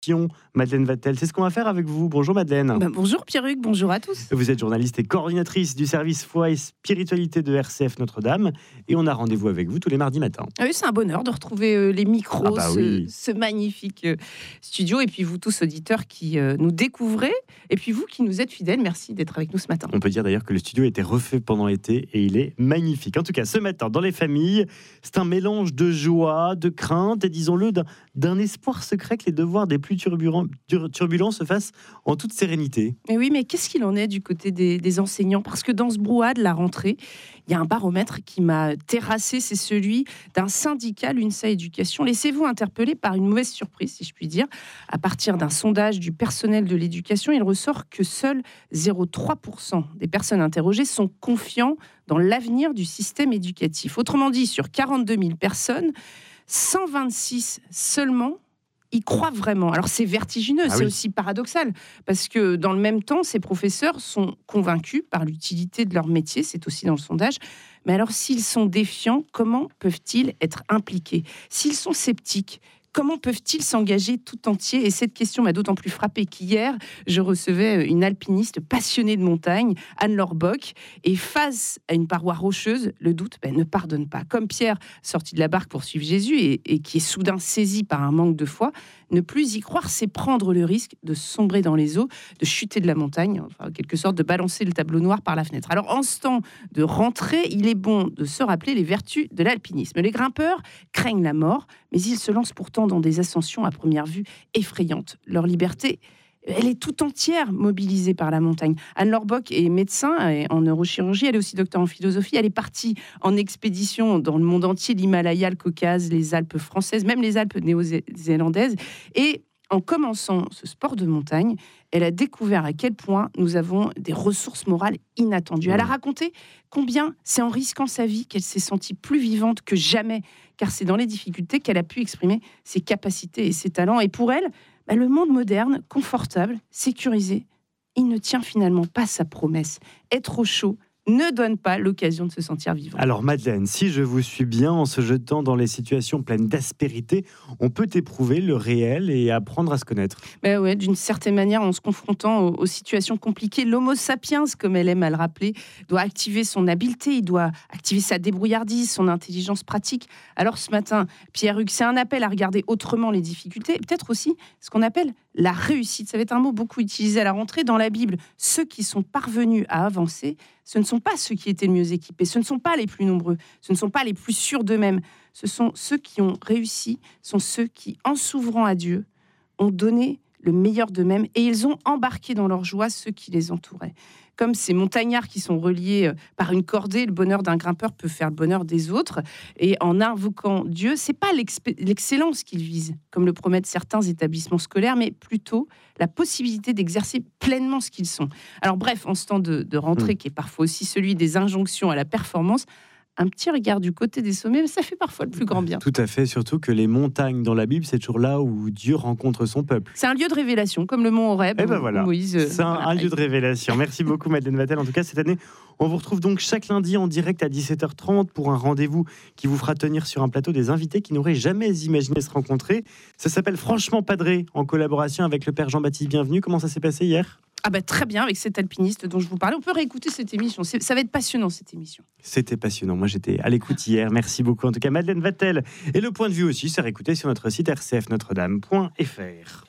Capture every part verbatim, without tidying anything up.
Madeleine Vatel, c'est ce qu'on va faire avec vous. Bonjour Madeleine. Ben, bonjour Pierruc, bonjour à tous. Vous êtes journaliste et coordinatrice du service foi et spiritualité de R C F Notre-Dame et on a rendez-vous avec vous tous les mardis matins. Ah oui, c'est un bonheur de retrouver euh, les micros, ah bah ce, oui. ce magnifique euh, studio et puis vous tous auditeurs qui euh, nous découvrez et puis vous qui nous êtes fidèles, merci d'être avec nous ce matin. On peut dire d'ailleurs que le studio a été refait pendant l'été et il est magnifique. En tout cas, ce matin, dans les familles, c'est un mélange de joie, de crainte et disons-le d'un, d'un espoir secret que les devoirs des plus turbulents turbulents se fassent en toute sérénité. Et oui, mais qu'est-ce qu'il en est du côté des, des enseignants ? Parce que dans ce brouhaha de la rentrée, il y a un baromètre qui m'a terrassé, c'est celui d'un syndicat, l'UNSA Éducation. Laissez-vous interpeller par une mauvaise surprise, si je puis dire. À partir d'un sondage du personnel de l'éducation, il ressort que seuls zéro virgule trois pour cent des personnes interrogées sont confiants dans l'avenir du système éducatif. Autrement dit, sur quarante-deux mille personnes, cent vingt-six seulement ils croient vraiment. Alors c'est vertigineux, ah c'est oui. aussi paradoxal, parce que dans le même temps, ces professeurs sont convaincus par l'utilité de leur métier, c'est aussi dans le sondage. Mais alors s'ils sont défiants, comment peuvent-ils être impliqués ? S'ils sont sceptiques, comment peuvent-ils s'engager tout entier ? Et cette question m'a d'autant plus frappée qu'hier, je recevais une alpiniste passionnée de montagne, Anne-Laure Bock, et face à une paroi rocheuse, le doute ben, ne pardonne pas. Comme Pierre, sorti de la barque pour suivre Jésus et, et qui est soudain saisi par un manque de foi, ne plus y croire, c'est prendre le risque de sombrer dans les eaux, de chuter de la montagne, enfin, en quelque sorte de balancer le tableau noir par la fenêtre. Alors en ce temps de rentrée, il est bon de se rappeler les vertus de l'alpinisme. Les grimpeurs craignent la mort, mais ils se lancent pourtant dans des ascensions à première vue effrayantes. Leur liberté, elle est tout entière mobilisée par la montagne. Anne-Laure Bock est médecin en neurochirurgie, elle est aussi docteur en philosophie. Elle est partie en expédition dans le monde entier, l'Himalaya, le Caucase, les Alpes françaises, même les Alpes néo-zélandaises. Et en commençant ce sport de montagne, elle a découvert à quel point nous avons des ressources morales inattendues. Elle a raconté combien c'est en risquant sa vie qu'elle s'est sentie plus vivante que jamais, car c'est dans les difficultés qu'elle a pu exprimer ses capacités et ses talents. Et pour elle, bah, le monde moderne, confortable, sécurisé, il ne tient finalement pas sa promesse. Être au chaud ne donne pas l'occasion de se sentir vivant. Alors Madeleine, si je vous suis bien, en se jetant dans les situations pleines d'aspérité, on peut éprouver le réel et apprendre à se connaître. Ben ouais, d'une certaine manière, en se confrontant aux, aux situations compliquées, l'homo sapiens, comme elle aime à le rappeler, doit activer son habileté, il doit activer sa débrouillardise, son intelligence pratique. Alors ce matin, Pierre-Hugues, c'est un appel à regarder autrement les difficultés, et peut-être aussi ce qu'on appelle la réussite. Ça va être un mot beaucoup utilisé à la rentrée dans la Bible. Ceux qui sont parvenus à avancer, ce ne sont pas ceux qui étaient le mieux équipés, ce ne sont pas les plus nombreux, ce ne sont pas les plus sûrs d'eux-mêmes. Ce sont ceux qui ont réussi, sont ceux qui, en s'ouvrant à Dieu, ont donné le meilleur d'eux-mêmes et ils ont embarqué dans leur joie ceux qui les entouraient. Comme ces montagnards qui sont reliés par une cordée, le bonheur d'un grimpeur peut faire le bonheur des autres. Et en invoquant Dieu, c'est pas l'excellence qu'ils visent, comme le promettent certains établissements scolaires, mais plutôt la possibilité d'exercer pleinement ce qu'ils sont. Alors bref, en ce temps de, de rentrée, mmh. qui est parfois aussi celui des injonctions à la performance, un petit regard du côté des sommets, ça fait parfois le plus grand bien. Tout à fait, surtout que les montagnes dans la Bible, c'est toujours là où Dieu rencontre son peuple. C'est un lieu de révélation, comme le mont Horeb. Et ben voilà, Moïse, c'est un, voilà. un lieu de révélation. Merci beaucoup Madeleine Vatel. En tout cas, cette année, on vous retrouve donc chaque lundi en direct à dix-sept heures trente pour un rendez-vous qui vous fera tenir sur un plateau des invités qui n'auraient jamais imaginé se rencontrer. Ça s'appelle Franchement Padré, en collaboration avec le père Jean-Baptiste Bienvenu. Comment ça s'est passé hier ? Ah bah très bien, avec cet alpiniste dont je vous parlais. On peut réécouter cette émission. C'est, ça va être passionnant, cette émission. C'était passionnant. Moi, j'étais à l'écoute hier. Merci beaucoup. En tout cas, Madeleine Vatel. Et le point de vue aussi, c'est réécouté sur notre site r c f notre dame point f r.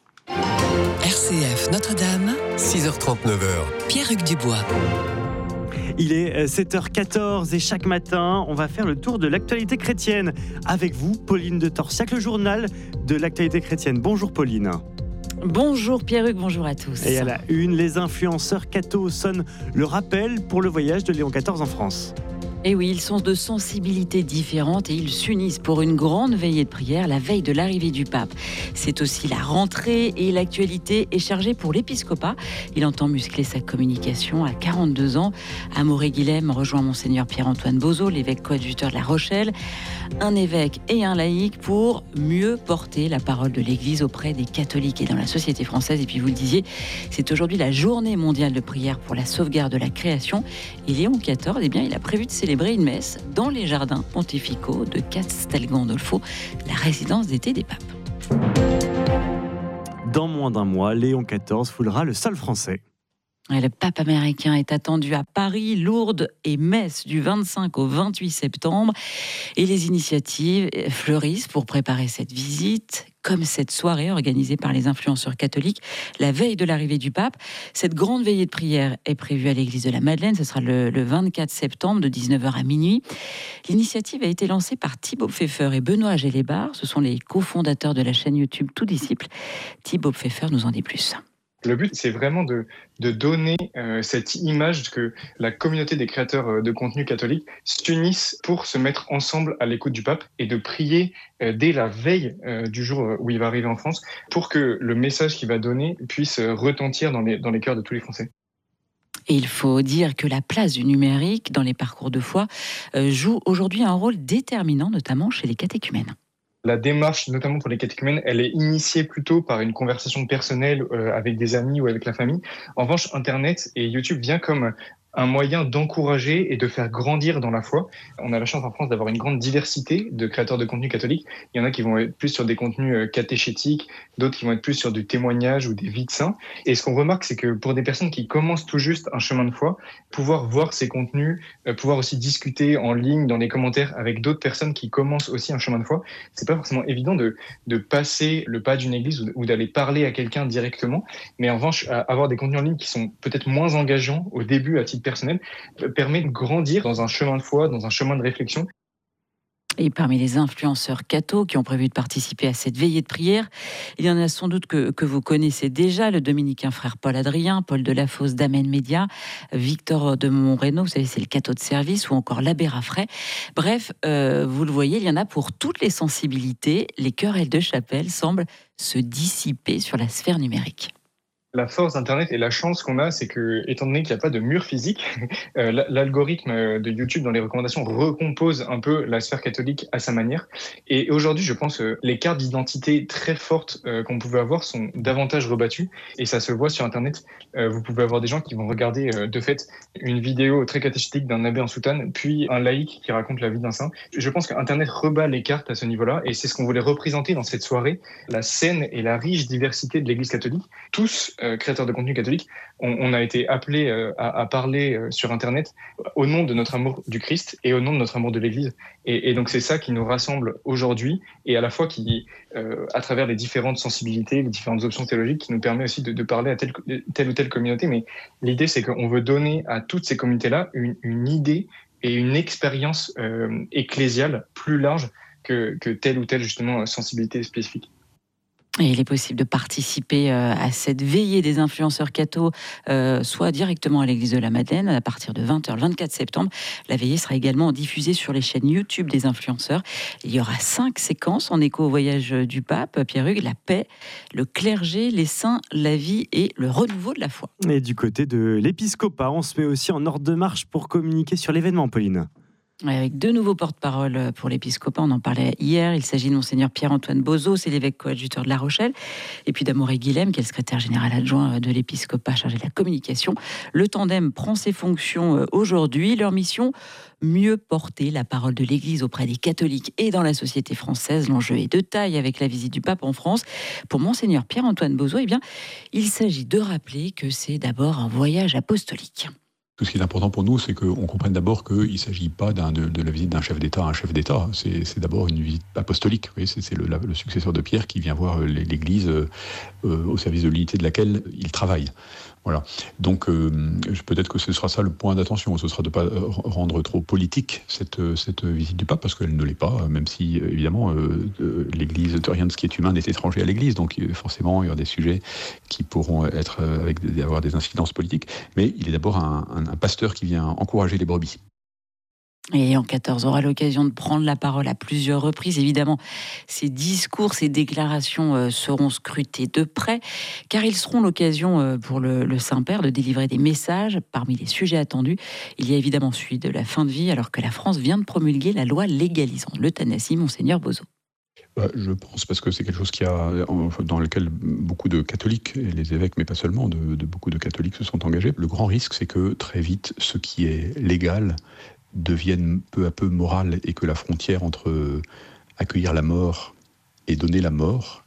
R C F Notre-Dame, six heures trente-neuf. Pierre-Hugues Dubois. Il est sept heures quatorze et chaque matin, on va faire le tour de l'actualité chrétienne. Avec vous, Pauline de Torsiac, le journal de l'actualité chrétienne. Bonjour Pauline. Bonjour Pierre-Hugues, bonjour à tous. Et à la une, les influenceurs cathos sonnent le rappel pour le voyage de Léon quatorze en France. Et oui, ils sont de sensibilités différentes et ils s'unissent pour une grande veillée de prière la veille de l'arrivée du pape. C'est aussi la rentrée et l'actualité est chargée pour l'épiscopat. Il entend muscler sa communication à quarante-deux ans. Amaury Guilhem rejoint Monseigneur Pierre-Antoine Bozo, l'évêque coadjuteur de La Rochelle. Un évêque et un laïc pour mieux porter la parole de l'Église auprès des catholiques et dans la société française. Et puis vous le disiez, c'est aujourd'hui la journée mondiale de prière pour la sauvegarde de la création. Et Léon quatorze, eh bien, il a prévu de célébrer une messe dans les jardins pontificaux de Castel Gandolfo, la résidence d'été des papes. Dans moins d'un mois, Léon quatorze foulera le sol français. Et le pape américain est attendu à Paris, Lourdes et Metz du vingt-cinq au vingt-huit septembre. Et les initiatives fleurissent pour préparer cette visite, comme cette soirée organisée par les influenceurs catholiques la veille de l'arrivée du pape. Cette grande veillée de prière est prévue à l'église de la Madeleine. Ce sera le, le vingt-quatre septembre de dix-neuf heures à minuit. L'initiative a été lancée par Thibaut Pfeffer et Benoît Gélébar. Ce sont les cofondateurs de la chaîne YouTube Tout Disciple. Thibaut Pfeffer nous en dit plus. Le but, c'est vraiment de, de donner euh, cette image que la communauté des créateurs de contenu catholiques s'unissent pour se mettre ensemble à l'écoute du pape et de prier euh, dès la veille euh, du jour où il va arriver en France pour que le message qu'il va donner puisse retentir dans les, dans les cœurs de tous les Français. Et il faut dire que la place du numérique dans les parcours de foi euh, joue aujourd'hui un rôle déterminant, notamment chez les catéchumènes. La démarche, notamment pour les catéchumènes, elle est initiée plutôt par une conversation personnelle euh, avec des amis ou avec la famille. En revanche, Internet et YouTube vient comme un moyen d'encourager et de faire grandir dans la foi. On a la chance en France d'avoir une grande diversité de créateurs de contenu catholiques. Il y en a qui vont être plus sur des contenus catéchétiques, d'autres qui vont être plus sur du témoignage ou des vies de saints. Et ce qu'on remarque, c'est que pour des personnes qui commencent tout juste un chemin de foi, pouvoir voir ces contenus, pouvoir aussi discuter en ligne, dans les commentaires avec d'autres personnes qui commencent aussi un chemin de foi, c'est pas forcément évident de, de passer le pas d'une église ou, ou d'aller parler à quelqu'un directement. Mais en revanche, avoir des contenus en ligne qui sont peut-être moins engageants au début à titre personnel permet de grandir dans un chemin de foi, dans un chemin de réflexion. Et parmi les influenceurs cathos qui ont prévu de participer à cette veillée de prière, il y en a sans doute que, que vous connaissez déjà, le dominicain frère Paul Adrien, Paul Delafosse d'Amen Média, Victor de Monreno, vous savez, c'est le catho de service, ou encore l'abbé Raffray. Bref, euh, vous le voyez, il y en a pour toutes les sensibilités. Les querelles de chapelle semblent se dissiper sur la sphère numérique. La force d'Internet et la chance qu'on a, c'est que, étant donné qu'il n'y a pas de mur physique, euh, l'algorithme de YouTube dans les recommandations recompose un peu la sphère catholique à sa manière. Et aujourd'hui, je pense que les cartes d'identité très fortes euh, qu'on pouvait avoir sont davantage rebattues. Et ça se voit sur Internet. Euh, vous pouvez avoir des gens qui vont regarder euh, de fait une vidéo très catéchétique d'un abbé en soutane, puis un laïc qui raconte la vie d'un saint. Je pense qu'Internet rebat les cartes à ce niveau-là. Et c'est ce qu'on voulait représenter dans cette soirée, la saine et la riche diversité de l'Église catholique. Tous Euh, créateurs de contenu catholique, on, on a été appelés euh, à, à parler euh, sur Internet au nom de notre amour du Christ et au nom de notre amour de l'Église. Et, et donc c'est ça qui nous rassemble aujourd'hui et à la fois qui, euh, à travers les différentes sensibilités, les différentes options théologiques, qui nous permet aussi de, de parler à telle, telle ou telle communauté. Mais l'idée, c'est qu'on veut donner à toutes ces communautés-là une, une idée et une expérience euh, ecclésiale plus large que, que telle ou telle justement sensibilité spécifique. Et il est possible de participer à cette veillée des influenceurs cathos, euh, soit directement à l'église de la Madeleine, à partir de vingt heures le vingt-quatre septembre. La veillée sera également diffusée sur les chaînes YouTube des influenceurs. Il y aura cinq séquences en écho au voyage du pape, Pierre-Hugues, la paix, le clergé, les saints, la vie et le renouveau de la foi. Et du côté de l'épiscopat, on se met aussi en ordre de marche pour communiquer sur l'événement, Pauline. Avec deux nouveaux porte-parole pour l'épiscopat, on en parlait hier. Il s'agit de Monseigneur Pierre-Antoine Bozo, c'est l'évêque coadjuteur de La Rochelle, et puis d'Amaury Guilhem, qui est le secrétaire général adjoint de l'épiscopat chargé de la communication. Le tandem prend ses fonctions aujourd'hui. Leur mission, mieux porter la parole de l'Église auprès des catholiques et dans la société française. L'enjeu est de taille avec la visite du pape en France. Pour Monseigneur Pierre-Antoine Bozo, eh bien, il s'agit de rappeler que c'est d'abord un voyage apostolique. Tout ce qui est important pour nous, c'est qu'on comprenne d'abord qu'il ne s'agit pas d'un, de, de la visite d'un chef d'État à un chef d'État. C'est, c'est d'abord une visite apostolique. Vous voyez, c'est, c'est le, la, le successeur de Pierre qui vient voir l'Église euh, au service de l'unité de laquelle il travaille. Voilà. Donc euh, peut-être que ce sera ça le point d'attention. Ce sera de ne pas rendre trop politique cette, cette visite du pape, parce qu'elle ne l'est pas, même si évidemment euh, l'Église, rien de ce qui est humain n'est étranger à l'Église. Donc forcément, il y aura des sujets qui pourront être avec des, avoir des incidences politiques. Mais il est d'abord un, un, un pasteur qui vient encourager les brebis. Et en quatorze aura l'occasion de prendre la parole à plusieurs reprises. Évidemment, ces discours, ces déclarations seront scrutés de près, car ils seront l'occasion pour le, le Saint-Père de délivrer des messages. Parmi les sujets attendus, il y a évidemment celui de la fin de vie, alors que la France vient de promulguer la loi légalisant l'euthanasie. Monseigneur Bozo. Bah, je pense parce que c'est quelque chose qui a, dans lequel beaucoup de catholiques, et les évêques, mais pas seulement, de, de beaucoup de catholiques se sont engagés. Le grand risque, c'est que très vite, ce qui est légal devienne peu à peu moral, et que la frontière entre accueillir la mort et donner la mort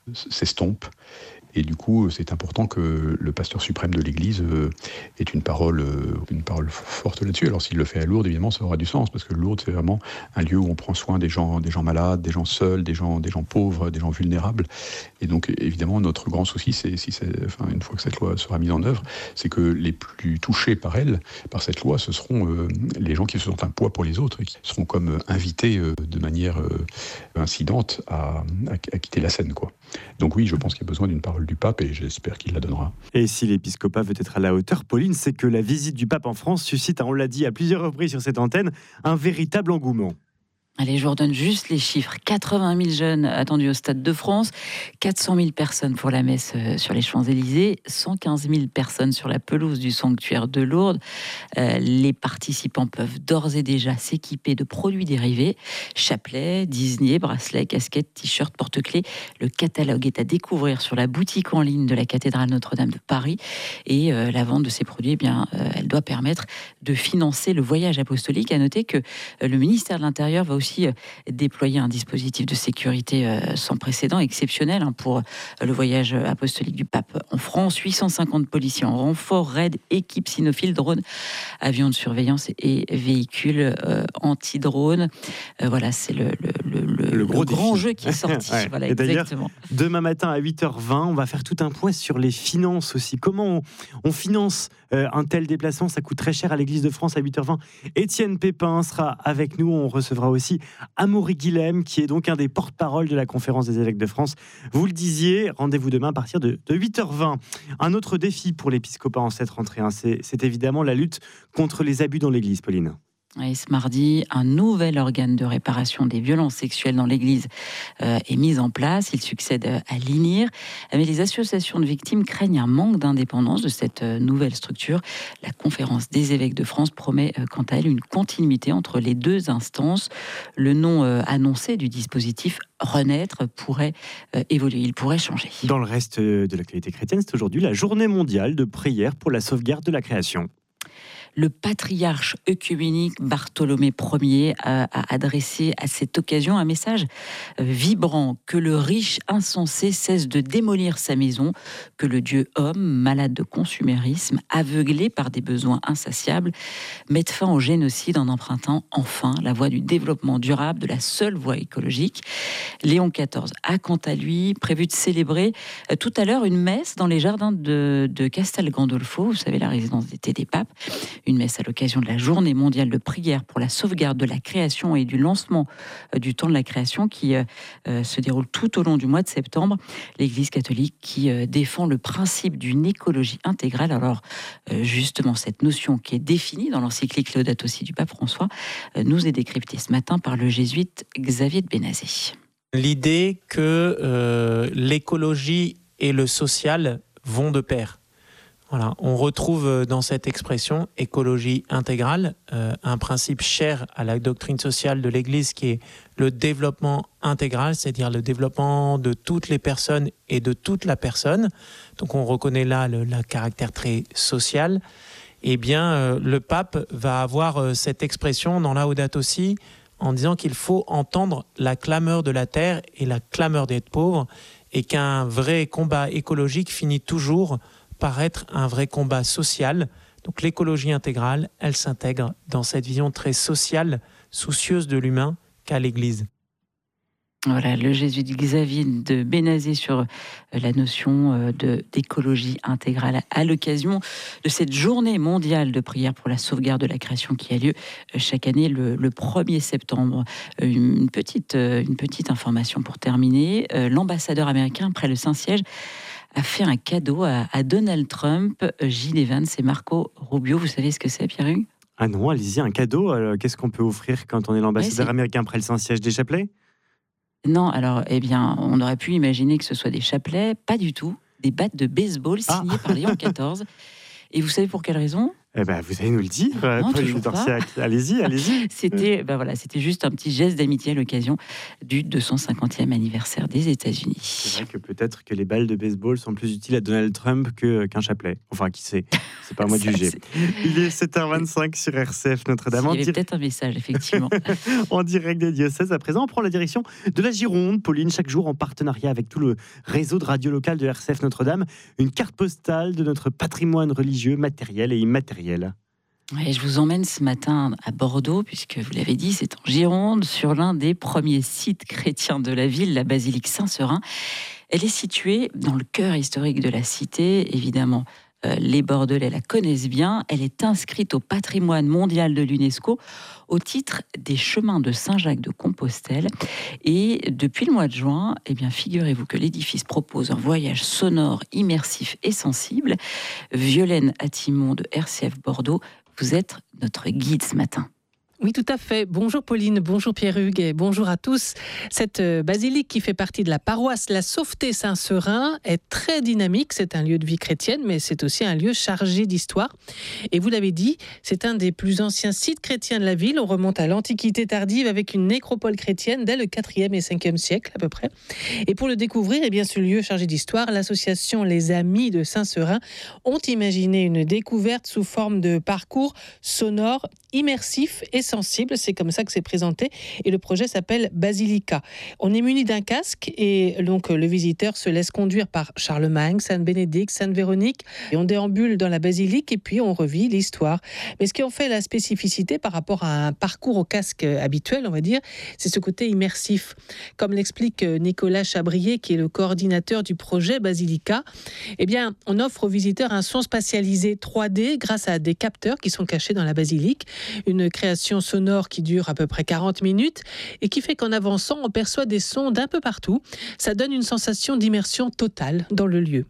s'estompe. Et du coup, c'est important que le pasteur suprême de l'Église euh, ait une parole, euh, une parole forte là-dessus. Alors s'il le fait à Lourdes, évidemment, ça aura du sens, parce que Lourdes, c'est vraiment un lieu où on prend soin des gens, des gens malades, des gens seuls, des gens, des gens pauvres, des gens vulnérables. Et donc, évidemment, notre grand souci, c'est, si c'est, enfin, une fois que cette loi sera mise en œuvre, c'est que les plus touchés par elle, par cette loi, ce seront euh, les gens qui se sentent un poids pour les autres, et qui seront comme euh, invités euh, de manière euh, incidente à, à, à quitter la scène, quoi. Donc oui, je pense qu'il y a besoin d'une parole du pape et j'espère qu'il la donnera. Et si l'épiscopat veut être à la hauteur, Pauline, c'est que la visite du pape en France suscite, on l'a dit à plusieurs reprises sur cette antenne, un véritable engouement. Allez, je vous redonne juste les chiffres. quatre-vingt mille jeunes attendus au Stade de France, quatre cent mille personnes pour la messe sur les Champs-Élysées, cent quinze mille personnes sur la pelouse du sanctuaire de Lourdes. Euh, les participants peuvent d'ores et déjà s'équiper de produits dérivés, chapelets, Disney, bracelets, casquettes, t-shirts, porte-clés. Le catalogue est à découvrir sur la boutique en ligne de la cathédrale Notre-Dame de Paris. Et euh, la vente de ces produits, eh bien, euh, elle doit permettre de financer le voyage apostolique. À noter que euh, le ministère de l'Intérieur va aussi aussi déployer un dispositif de sécurité sans précédent, exceptionnel pour le voyage apostolique du pape en France. huit cent cinquante policiers en renfort, raids, équipes cynophiles, drones, avions de surveillance et véhicules euh, anti-drones. Euh, voilà, c'est le, le, le, le, gros le grand jeu qui est sorti. Ouais. Voilà, et d'ailleurs, exactement. Demain matin à huit heures vingt, on va faire tout un point sur les finances aussi. Comment on, on finance euh, un tel déplacement? Ça coûte très cher à l'Église de France à huit heures vingt. Étienne Pépin sera avec nous. On recevra aussi Amaury Guilhem, qui est donc un des porte-parole de la Conférence des évêques de France. Vous le disiez, rendez-vous demain à partir de, de huit heures vingt. Un autre défi pour l'épiscopat en cette rentrée, hein, c'est, c'est évidemment la lutte contre les abus dans l'Église, Pauline. Et ce mardi, un nouvel organe de réparation des violences sexuelles dans l'Église euh, est mis en place. Il succède à l'I N I R. Mais les associations de victimes craignent un manque d'indépendance de cette nouvelle structure. La Conférence des évêques de France promet euh, quant à elle une continuité entre les deux instances. Le nom euh, annoncé du dispositif Renaître pourrait euh, évoluer, il pourrait changer. Dans le reste de l'actualité chrétienne, c'est aujourd'hui la journée mondiale de prière pour la sauvegarde de la création. Le patriarche œcuménique Bartholomée Ier a, a adressé à cette occasion un message vibrant: que le riche insensé cesse de démolir sa maison, que le Dieu homme, malade de consumérisme, aveuglé par des besoins insatiables, mette fin au génocide en empruntant enfin la voie du développement durable, de la seule voie écologique. Léon quatorze a quant à lui prévu de célébrer tout à l'heure une messe dans les jardins de, de Castel Gandolfo, vous savez, la résidence d'été des papes. Une messe à l'occasion de la journée mondiale de prière pour la sauvegarde de la création et du lancement du temps de la création qui euh, se déroule tout au long du mois de septembre. L'Église catholique qui euh, défend le principe d'une écologie intégrale. Alors euh, justement, cette notion qui est définie dans l'encyclique Laudato Si du pape François euh, nous est décryptée ce matin par le jésuite Xavier de Bénazé. L'idée que euh, l'écologie et le social vont de pair. Voilà, on retrouve dans cette expression écologie intégrale euh, un principe cher à la doctrine sociale de l'Église qui est le développement intégral, c'est-à-dire le développement de toutes les personnes et de toute la personne. Donc on reconnaît là le, le caractère très social. Eh bien, euh, le pape va avoir euh, cette expression dans Laudato Si en disant qu'il faut entendre la clameur de la terre et la clameur des pauvres et qu'un vrai combat écologique finit toujours par être un vrai combat social. Donc l'écologie intégrale, elle s'intègre dans cette vision très sociale, soucieuse de l'humain qu'a l'Église. Voilà, le jésuite Xavier de Bénazé sur la notion de, d'écologie intégrale à l'occasion de cette journée mondiale de prière pour la sauvegarde de la création qui a lieu chaque année le, le premier septembre. Une petite, une petite information pour terminer. L'ambassadeur américain près le Saint-Siège a fait un cadeau à, à Donald Trump, J D Vance et Marco Rubio. Vous savez ce que c'est, Pierre-Hugues ? Ah non, allez-y, un cadeau. Alors, qu'est-ce qu'on peut offrir quand on est l'ambassadeur ouais, américain près le Saint-Siège? Des chapelets? Non, alors, eh bien, on aurait pu imaginer que ce soit des chapelets. Pas du tout. Des battes de baseball signées ah. par Léon quatorze. Et vous savez pour quelle raison ? Eh ben, vous allez nous le dire, Non, Pauline toujours de Torsiac. Allez-y, allez-y. C'était, ben voilà, c'était juste un petit geste d'amitié à l'occasion du deux cent cinquantième anniversaire des États-Unis. C'est vrai que peut-être que les balles de baseball sont plus utiles à Donald Trump que, qu'un chapelet. Enfin, qui sait, c'est pas à moi de Ça, juger. c'est- Il est sept heures vingt-cinq sur R C F Notre-Dame. Il En, y avait dir- peut-être un message, effectivement. en direct des diocèses. À présent, on prend la direction de la Gironde. Pauline, chaque jour en partenariat avec tout le réseau de radio locale de R C F Notre-Dame, une carte postale de notre patrimoine religieux, matériel et immatériel. Ouais, je vous emmène ce matin à Bordeaux, puisque vous l'avez dit, c'est en Gironde, sur l'un des premiers sites chrétiens de la ville, la basilique Saint-Seurin. Elle est située dans le cœur historique de la cité, évidemment. Euh, les Bordelais la connaissent bien. Elle est inscrite au patrimoine mondial de l'UNESCO au titre des chemins de Saint-Jacques de Compostelle. Et depuis le mois de juin, eh bien, figurez-vous que l'édifice propose un voyage sonore, immersif et sensible. Violaine Attimon de R C F Bordeaux, vous êtes notre guide ce matin. Oui, tout à fait. Bonjour Pauline, bonjour Pierre-Hugues et bonjour à tous. Cette basilique qui fait partie de la paroisse La Sauveté-Saint-Seurin est très dynamique. C'est un lieu de vie chrétienne, mais c'est aussi un lieu chargé d'histoire. Et vous l'avez dit, c'est un des plus anciens sites chrétiens de la ville. On remonte à l'Antiquité tardive avec une nécropole chrétienne dès le quatrième et cinquième siècle à peu près. Et pour le découvrir, eh bien, ce lieu chargé d'histoire, l'association Les Amis de Saint-Seurin ont imaginé une découverte sous forme de parcours sonore, immersif et sensible. C'est comme ça que c'est présenté. Et le projet s'appelle Basilica. On est muni d'un casque et donc le visiteur se laisse conduire par Charlemagne, Sainte-Bénédicte, Sainte-Véronique. Et on déambule dans la basilique et puis on revit l'histoire. Mais ce qui en fait la spécificité par rapport à un parcours au casque habituel, on va dire, c'est ce côté immersif. Comme l'explique Nicolas Chabrier, qui est le coordinateur du projet Basilica, eh bien, on offre aux visiteurs un son spatialisé trois D grâce à des capteurs qui sont cachés dans la basilique. Une création sonore qui dure à peu près quarante minutes et qui fait qu'en avançant, on perçoit des sons d'un peu partout. Ça donne une sensation d'immersion totale dans le lieu.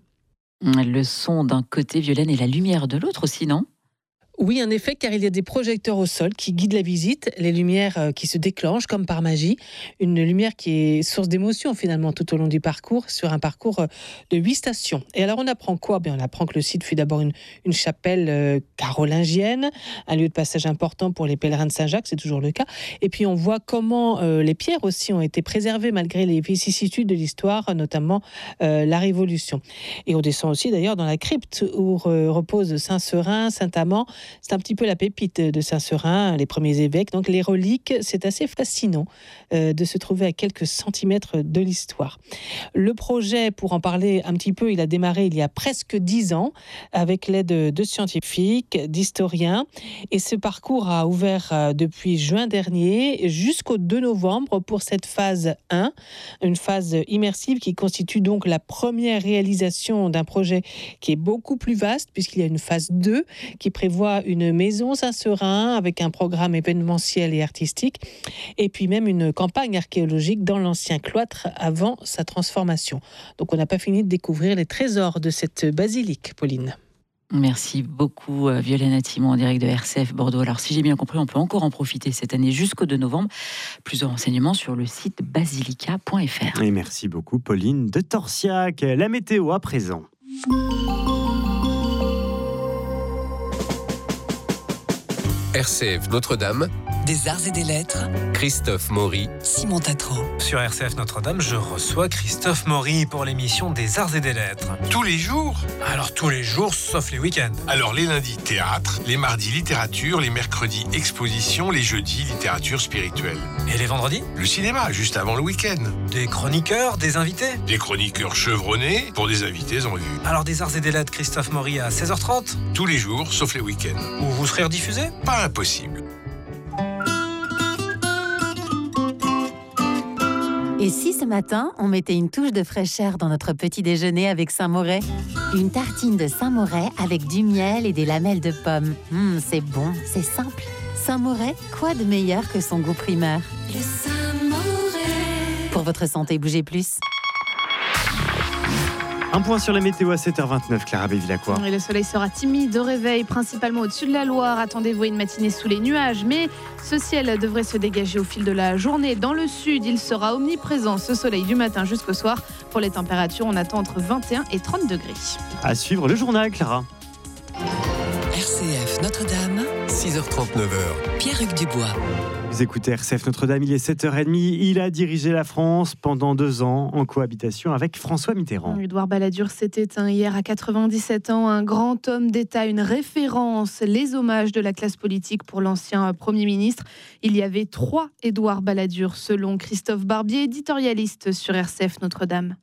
Le son d'un côté, Violaine, et la lumière de l'autre aussi, non ? Oui, en effet, car il y a des projecteurs au sol qui guident la visite, les lumières qui se déclenchent comme par magie, une lumière qui est source d'émotion finalement tout au long du parcours, sur un parcours de huit stations. Et alors on apprend quoi ? Bien, on apprend que le site fut d'abord une, une chapelle euh, carolingienne, un lieu de passage important pour les pèlerins de Saint-Jacques, c'est toujours le cas. Et puis on voit comment euh, les pierres aussi ont été préservées malgré les vicissitudes de l'histoire, notamment euh, la Révolution. Et on descend aussi d'ailleurs dans la crypte où euh, repose Saint-Seurin, Saint-Amand. C'est un petit peu la pépite de Saint-Seurin, les premiers évêques. Donc les reliques, c'est assez fascinant euh, de se trouver à quelques centimètres de l'histoire. Le projet, pour en parler un petit peu, il a démarré il y a presque dix ans avec l'aide de scientifiques, d'historiens. Et ce parcours a ouvert euh, depuis juin dernier jusqu'au deux novembre pour cette phase un, une phase immersive qui constitue donc la première réalisation d'un projet qui est beaucoup plus vaste puisqu'il y a une phase deux qui prévoit une maison Saint-Seurin avec un programme événementiel et artistique et puis même une campagne archéologique dans l'ancien cloître avant sa transformation. Donc on n'a pas fini de découvrir les trésors de cette basilique, Pauline. Merci beaucoup, Violaine Attimon, en direct de R C F Bordeaux. Alors, si j'ai bien compris, on peut encore en profiter cette année jusqu'au deux novembre. Plus de renseignements sur le site basilica point f r. Et merci beaucoup, Pauline de Torsiac. La météo à présent. R C F Notre-Dame, Des arts et des lettres, Christophe Maury, Simon Tatro. Sur R C F Notre-Dame, je reçois Christophe Maury pour l'émission des arts et des lettres. Tous les jours? Alors tous les jours, sauf les week-ends. Alors les lundis, théâtre, les mardis, littérature, les mercredis, exposition, les jeudis, littérature spirituelle. Et les vendredis? Le cinéma, juste avant le week-end. Des chroniqueurs, des invités? Des chroniqueurs chevronnés pour des invités en vue. Alors des arts et des lettres, Christophe Maury à seize heures trente? Tous les jours, sauf les week-ends. Où vous serez rediffusé? Pas impossible. Et si ce matin, on mettait une touche de fraîcheur dans notre petit déjeuner avec Saint-Moret ? Une tartine de Saint-Moret avec du miel et des lamelles de pommes. Mmh, c'est bon, c'est simple. Saint-Moret, quoi de meilleur que son goût primeur ? Le Saint-Moret. Pour votre santé, bougez plus. Un point sur la météo à sept heures vingt-neuf, Clara Bévilacqua. Et le soleil sera timide au réveil, principalement au-dessus de la Loire. Attendez-vous à une matinée sous les nuages, mais ce ciel devrait se dégager au fil de la journée. Dans le sud, il sera omniprésent, ce soleil du matin jusqu'au soir. Pour les températures, on attend entre vingt et un et trente degrés. À suivre le journal, Clara. R C F Notre-Dame, six heures trente, neuf heures. Pierre-Hugues Dubois. Vous écoutez R C F Notre-Dame, il est sept heures trente. Il a dirigé la France pendant deux ans en cohabitation avec François Mitterrand. Édouard Balladur s'est éteint hier à quatre-vingt-dix-sept ans, un grand homme d'État, une référence. Les hommages de la classe politique pour l'ancien Premier ministre. Il y avait trois Édouard Balladur, selon Christophe Barbier, éditorialiste sur R C F Notre-Dame.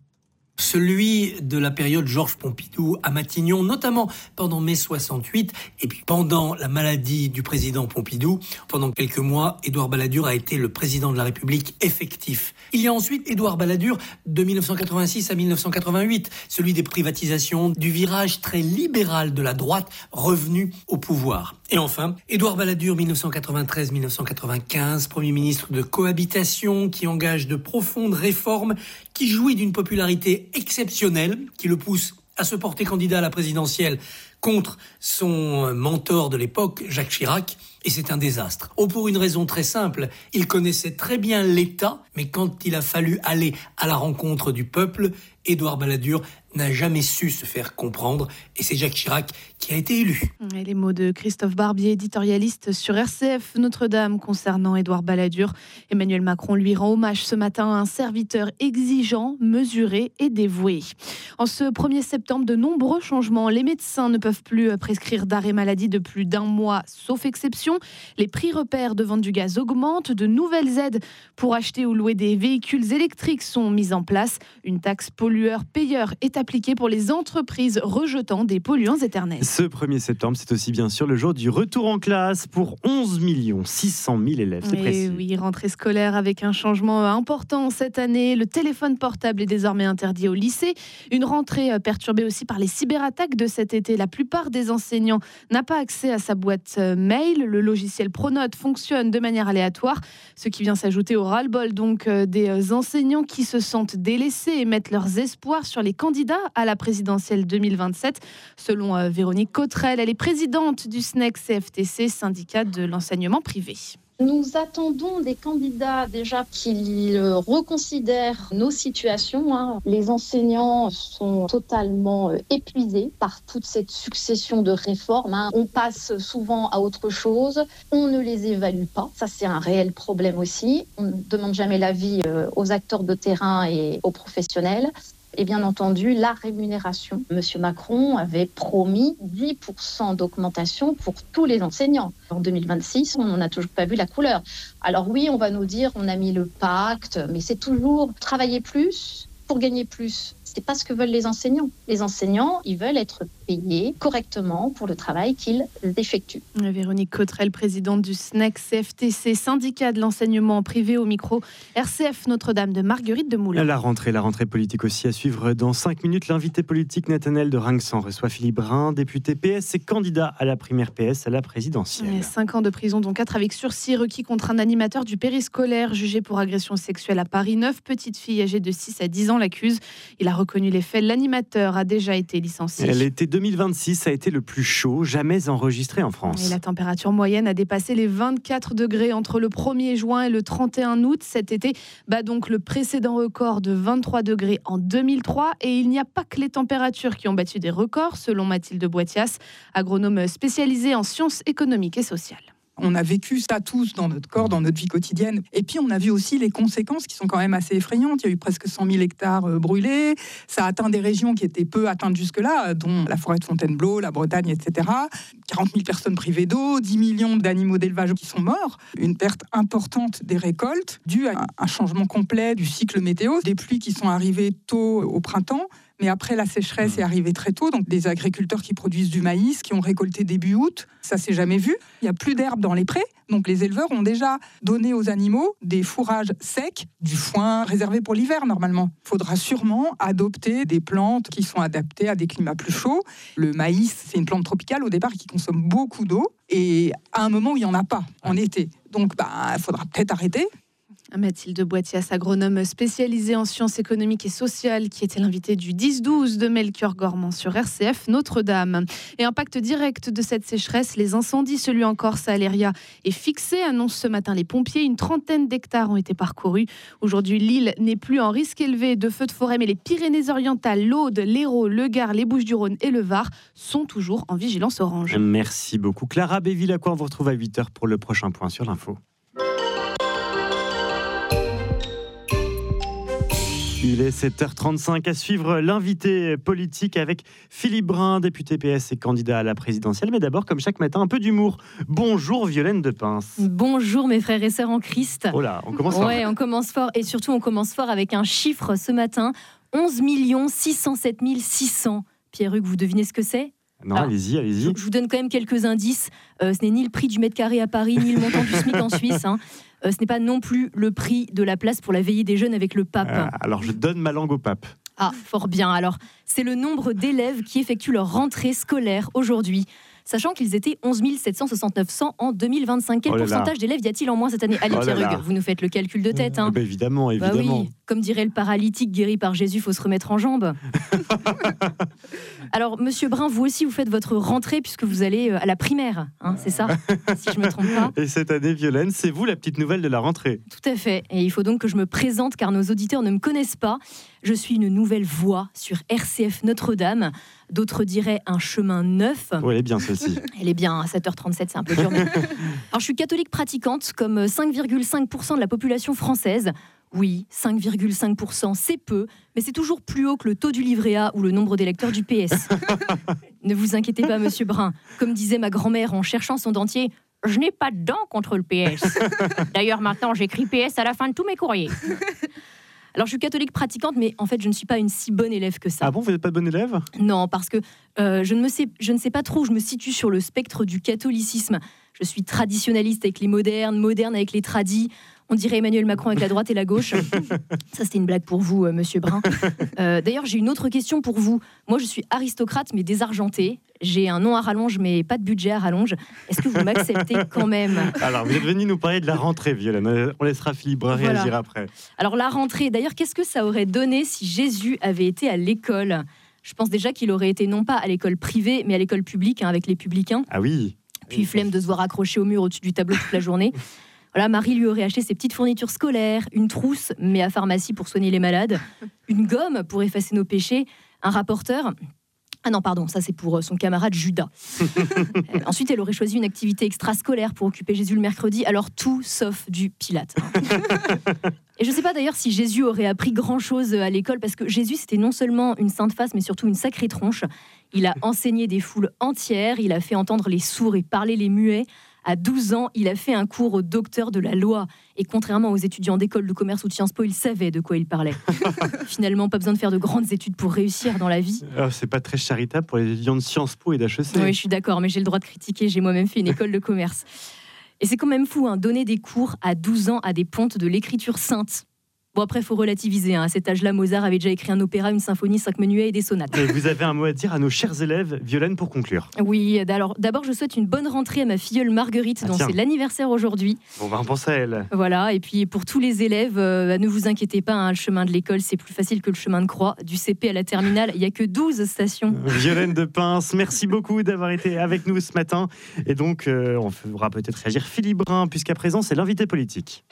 Celui de la période Georges Pompidou à Matignon, notamment pendant mai soixante-huit, et puis pendant la maladie du président Pompidou. Pendant quelques mois, Édouard Balladur a été le président de la République effectif. Il y a ensuite Édouard Balladur de dix-neuf cent quatre-vingt-six à dix-neuf cent quatre-vingt-huit, celui des privatisations, du virage très libéral de la droite revenu au pouvoir. Et enfin, Édouard Balladur, dix-neuf cent quatre-vingt-treize à dix-neuf cent quatre-vingt-quinze, Premier ministre de cohabitation, qui engage de profondes réformes, qui jouit d'une popularité exceptionnelle, qui le pousse à se porter candidat à la présidentielle contre son mentor de l'époque, Jacques Chirac, et c'est un désastre. Oh, pour une raison très simple, il connaissait très bien l'État, mais quand il a fallu aller à la rencontre du peuple, Édouard Balladur n'a jamais su se faire comprendre, et c'est Jacques Chirac qui a été élu. Et les mots de Christophe Barbier, éditorialiste sur R C F Notre-Dame concernant Édouard Balladur. Emmanuel Macron lui rend hommage ce matin à un serviteur exigeant, mesuré et dévoué. En ce premier septembre, de nombreux changements. Les médecins ne peuvent plus prescrire d'arrêt maladie de plus d'un mois, sauf exception. Les prix repères de vente du gaz augmentent. De nouvelles aides pour acheter ou louer des véhicules électriques sont mises en place. Une taxe pollueur-payeur est appliquée pour les entreprises rejetant des polluants éternels. Ce premier septembre, c'est aussi bien sûr le jour du retour en classe pour onze millions six cent mille élèves. C'est précis. Oui, rentrée scolaire avec un changement important cette année. Le téléphone portable est désormais interdit au lycée. Une rentrée perturbée aussi par les cyberattaques de cet été. La plupart des enseignants n'ont pas accès à sa boîte mail. Le logiciel Pronote fonctionne de manière aléatoire, ce qui vient s'ajouter au ras-le-bol donc des enseignants qui se sentent délaissés et mettent leurs espoirs sur les candidats à la présidentielle deux mille vingt-sept. Selon euh, Véronique Cottrell, elle est présidente du S N E C C F T C, syndicat de l'enseignement privé. Nous attendons des candidats déjà qui reconsidèrent nos situations. Hein. Les enseignants sont totalement épuisés par toute cette succession de réformes. Hein. On passe souvent à autre chose. On ne les évalue pas. Ça, c'est un réel problème aussi. On ne demande jamais l'avis aux acteurs de terrain et aux professionnels. Et bien entendu, la rémunération. Monsieur Macron avait promis dix pour cent d'augmentation pour tous les enseignants. En deux mille vingt-six, on n'a toujours pas vu la couleur. Alors oui, on va nous dire, on a mis le pacte, mais c'est toujours travailler plus pour gagner plus. C'est pas ce que veulent les enseignants. Les enseignants, ils veulent être payés correctement pour le travail qu'ils effectuent. Véronique Cottrell, présidente du S N E C C F T C, syndicat de l'enseignement privé, au micro R C F Notre-Dame de Marguerite de Moulin. La rentrée, la rentrée politique aussi à suivre dans cinq minutes. L'invité politique Nathanaël de Rinxan reçoit Philippe Brun, député P S et candidat à la primaire P S à la présidentielle. Cinq ans de prison, dont quatre avec sursis requis contre un animateur du périscolaire jugé pour agression sexuelle à Paris. Neuf petites filles âgées de six à dix ans l'accusent. Il a reconnu les faits. L'animateur a déjà été licencié. L'été deux mille vingt-six a été le plus chaud jamais enregistré en France. Et la température moyenne a dépassé les vingt-quatre degrés entre le premier juin et le trente et un août. Cet été bat donc le précédent record de vingt-trois degrés en deux mille trois. Et il n'y a pas que les températures qui ont battu des records, selon Mathilde Boitias, agronome spécialisée en sciences économiques et sociales. On a vécu ça tous dans notre corps, dans notre vie quotidienne. Et puis, on a vu aussi les conséquences qui sont quand même assez effrayantes. Il y a eu presque cent mille hectares brûlés. Ça a atteint des régions qui étaient peu atteintes jusque-là, dont la forêt de Fontainebleau, la Bretagne, et cetera. quarante mille personnes privées d'eau, dix millions d'animaux d'élevage qui sont morts. Une perte importante des récoltes due à un changement complet du cycle météo. Des pluies qui sont arrivées tôt au printemps. Mais après, la sécheresse est arrivée très tôt. Donc, des agriculteurs qui produisent du maïs, qui ont récolté début août, ça s'est jamais vu. Il n'y a plus d'herbe dans les prés. Donc, les éleveurs ont déjà donné aux animaux des fourrages secs, du foin réservé pour l'hiver, normalement. Il faudra sûrement adopter des plantes qui sont adaptées à des climats plus chauds. Le maïs, c'est une plante tropicale au départ qui consomme beaucoup d'eau. Et à un moment où il n'y en a pas, en été. Donc, bah, il faudra peut-être arrêter. Mathilde Boitias, agronome spécialisée en sciences économiques et sociales, qui était l'invitée du dix douze de Melchior Gormand sur R C F Notre-Dame. Et impact direct de cette sécheresse, les incendies, celui en Corse à Aléria, est fixé, annoncent ce matin les pompiers. Une trentaine d'hectares ont été parcourus. Aujourd'hui, l'île n'est plus en risque élevé de feux de forêt, mais les Pyrénées-Orientales, l'Aude, l'Hérault, le Gard, les Bouches-du-Rhône et le Var sont toujours en vigilance orange. Merci beaucoup. Clara Béville-Lacroix, on vous retrouve à huit heures pour le prochain point sur l'info. Il est sept heures trente-cinq, à suivre l'invité politique avec Philippe Brun, député P S et candidat à la présidentielle. Mais d'abord, comme chaque matin, un peu d'humour. Bonjour Violaine Depince. Bonjour mes frères et sœurs en Christ. Oh là, on commence fort. Ouais, on commence fort et surtout on commence fort avec un chiffre ce matin, onze millions six cent sept mille six cents. Pierre-Hugues, vous devinez ce que c'est ? Non, Alors, allez-y, allez-y. Je, je vous donne quand même quelques indices. Euh, ce n'est ni le prix du mètre carré à Paris, ni le montant du SMIC en Suisse. Hein. Euh, ce n'est pas non plus le prix de la place pour la veillée des jeunes avec le pape. Euh, alors, je donne ma langue au pape. Ah, fort bien. Alors, c'est le nombre d'élèves qui effectuent leur rentrée scolaire aujourd'hui. Sachant qu'ils étaient onze mille sept cent soixante-neuf en deux mille vingt-cinq. Quel oh pourcentage d'élèves y a-t-il en moins cette année ? Allez, oh Pierre-Hugues, vous nous faites le calcul de tête. Hein. Eh ben évidemment, évidemment. Bah oui, comme dirait le paralytique guéri par Jésus, il faut se remettre en jambes. Alors, Monsieur Brun, vous aussi, vous faites votre rentrée puisque vous allez à la primaire, hein, c'est ça, si je ne me trompe pas. Et cette année, Violaine, c'est vous la petite nouvelle de la rentrée. Tout à fait. Et il faut donc que je me présente car nos auditeurs ne me connaissent pas. Je suis une nouvelle voix sur R C F Notre-Dame. D'autres diraient un chemin neuf. Oui, elle est bien celle-ci. Elle est bien, à sept heures trente-sept, c'est un peu dur. Mais... Alors, je suis catholique pratiquante, comme cinq virgule cinq pour cent de la population française. Oui, cinq virgule cinq pour cent, c'est peu, mais c'est toujours plus haut que le taux du livret A ou le nombre d'électeurs du P S. Ne vous inquiétez pas, Monsieur Brun. Comme disait ma grand-mère en cherchant son dentier, je n'ai pas de dents contre le P S. D'ailleurs, maintenant, j'écris P S à la fin de tous mes courriers. Alors, je suis catholique pratiquante, mais en fait, je ne suis pas une si bonne élève que ça. Ah bon, vous n'êtes pas bonne élève ? Non, parce que euh, je, ne me sais, je ne sais pas trop où je me situe sur le spectre du catholicisme. Je suis traditionnaliste avec les modernes, moderne avec les tradis. On dirait Emmanuel Macron avec la droite et la gauche. Ça, c'était une blague pour vous, euh, Monsieur Brun. Euh, d'ailleurs, j'ai une autre question pour vous. Moi, je suis aristocrate, mais désargentée. J'ai un nom à rallonge, mais pas de budget à rallonge. Est-ce que vous m'acceptez quand même ? Alors, vous êtes venu nous parler de la rentrée, Violaine. On laissera Philippe Brun voilà. réagir après. Alors, la rentrée, d'ailleurs, qu'est-ce que ça aurait donné si Jésus avait été à l'école ? Je pense déjà qu'il aurait été non pas à l'école privée, mais à l'école publique, hein, avec les publicains. Ah oui. Puis, flemme de se voir accroché au mur au-dessus du tableau toute la journée. Voilà, Marie lui aurait acheté ses petites fournitures scolaires, une trousse, mais à pharmacie pour soigner les malades, une gomme pour effacer nos péchés, un rapporteur. Ah non, pardon, ça c'est pour son camarade Judas. euh, ensuite, elle aurait choisi une activité extrascolaire pour occuper Jésus le mercredi, alors tout sauf du Pilate. Hein. Et je ne sais pas d'ailleurs si Jésus aurait appris grand-chose à l'école, parce que Jésus, c'était non seulement une sainte face, mais surtout une sacrée tronche. Il a enseigné des foules entières, il a fait entendre les sourds et parler les muets. À douze ans, il a fait un cours au docteur de la loi. Et contrairement aux étudiants d'école de commerce ou de Sciences Po, il savait de quoi il parlait. Finalement, pas besoin de faire de grandes études pour réussir dans la vie. Alors, c'est pas très charitable pour les étudiants de Sciences Po et d'H E C. Oui, je suis d'accord, mais j'ai le droit de critiquer. J'ai moi-même fait une école de commerce. Et c'est quand même fou, hein, donner des cours à douze ans à des pontes de l'écriture sainte. Bon, après, il faut relativiser. Hein. À cet âge-là, Mozart avait déjà écrit un opéra, une symphonie, cinq menuets et des sonates. Et vous avez un mot à dire à nos chers élèves, Violaine, pour conclure. Oui, alors d'abord, je souhaite une bonne rentrée à ma filleule Marguerite, ah, dont tiens. c'est l'anniversaire aujourd'hui. Bon, ben, on pense à elle. Voilà, et puis pour tous les élèves, euh, ne vous inquiétez pas, hein, le chemin de l'école, c'est plus facile que le chemin de croix. Du C P à la terminale, il n'y a que douze stations. Violaine Depince, merci beaucoup d'avoir été avec nous ce matin. Et donc, euh, on fera peut-être réagir Philippe Brun, puisqu'à présent, c'est l'invité politique.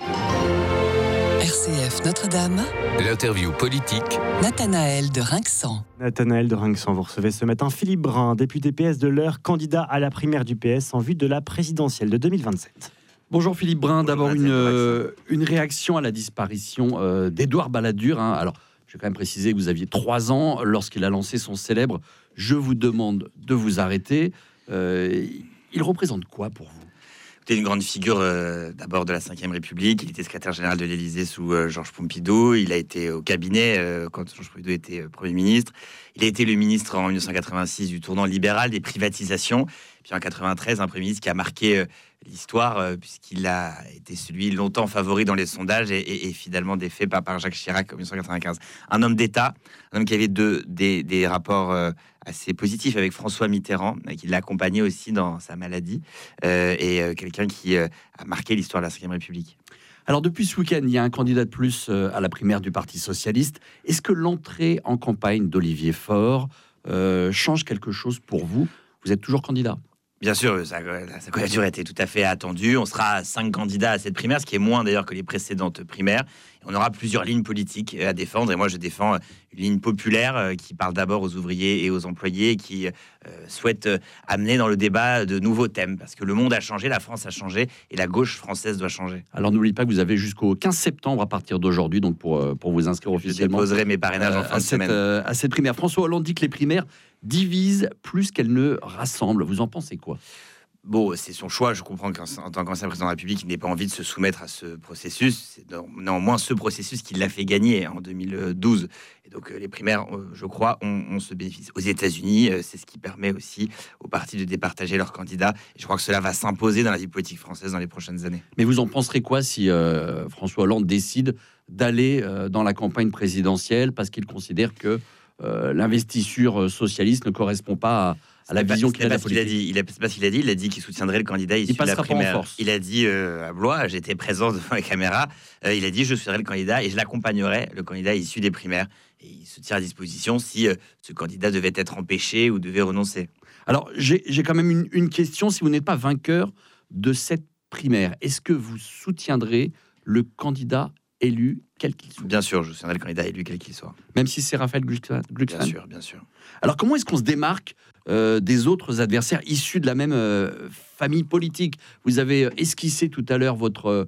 R C F Notre-Dame. L'interview politique. Nathanaël de Rinxan. Nathanaël de Rinxan, vous recevez ce matin Philippe Brun, député P S de l'Eure, candidat à la primaire du P S en vue de la présidentielle de deux mille vingt-sept. Bonjour Philippe Brun, d'abord une, euh, une réaction à la disparition euh, d'Édouard Balladur. Hein. Alors, je vais quand même préciser que vous aviez trois ans lorsqu'il a lancé son célèbre « Je vous demande de vous arrêter euh, ». Il représente quoi pour vous ? C'était une grande figure euh, d'abord de la cinquième République. Il était secrétaire général de l'Élysée sous euh, Georges Pompidou. Il a été au cabinet euh, quand Georges Pompidou était euh, Premier ministre. Il a été le ministre en dix-neuf cent quatre-vingt-six du tournant libéral des privatisations. Puis en quatre-vingt-treize, un Premier ministre qui a marqué euh, l'histoire euh, puisqu'il a été celui longtemps favori dans les sondages et, et, et finalement défait par, par Jacques Chirac en dix-neuf cent quatre-vingt-quinze. Un homme d'État, un homme qui avait deux, des, des rapports euh, assez positifs avec François Mitterrand, qui l'a accompagné aussi dans sa maladie, euh, et euh, quelqu'un qui euh, a marqué l'histoire de la cinquième République. Alors depuis ce week-end, il y a un candidat de plus euh, à la primaire du Parti socialiste. Est-ce que l'entrée en campagne d'Olivier Faure euh, change quelque chose pour vous? Vous êtes toujours candidat? Bien sûr, sa, sa candidature était tout à fait attendue. On sera cinq candidats à cette primaire, ce qui est moins d'ailleurs que les précédentes primaires. On aura plusieurs lignes politiques à défendre. Et moi, je défends une ligne populaire qui parle d'abord aux ouvriers et aux employés, qui euh, souhaite amener dans le débat de nouveaux thèmes. Parce que le monde a changé, la France a changé, et la gauche française doit changer. Alors n'oubliez pas que vous avez jusqu'au quinze septembre à partir d'aujourd'hui, donc pour, pour vous inscrire officiellement. Je déposerai mes parrainages euh, en fin de cette, semaine. Euh, à cette primaire. François Hollande dit que les primaires divisent plus qu'elles ne rassemblent. Vous en pensez quoi? Bon, c'est son choix. Je comprends qu'en tant qu'ancien président de la République, il n'ait pas envie de se soumettre à ce processus. C'est néanmoins ce processus qui l'a fait gagner en deux mille douze. Et donc, les primaires, je crois, ont, ont ce bénéfice. Aux États-Unis, c'est ce qui permet aussi aux partis de départager leurs candidats. Et je crois que cela va s'imposer dans la vie politique française dans les prochaines années. Mais vous en penserez quoi si euh, François Hollande décide d'aller euh, dans la campagne présidentielle parce qu'il considère que euh, l'investiture socialiste ne correspond pas à à la vision qu'il a de la politique. Il a dit, il a, c'est pas ce qu'il a dit, il a dit qu'il soutiendrait le candidat issu de la primaire. Il a dit euh, à Blois, j'étais présent devant la caméra, euh, il a dit je soutiendrai le candidat et je l'accompagnerai, le candidat issu des primaires. Et il se tient à disposition si euh, ce candidat devait être empêché ou devait renoncer. Alors j'ai, j'ai quand même une, une question, si vous n'êtes pas vainqueur de cette primaire, est-ce que vous soutiendrez le candidat élu, quel qu'il soit? Bien sûr, je soutiendrai le candidat élu, quel qu'il soit. Même si c'est Raphaël Glucksmann? Bien sûr, bien sûr. Alors comment est-ce qu'on se démarque euh, des autres adversaires issus de la même euh, famille politique? Vous avez esquissé tout à l'heure votre,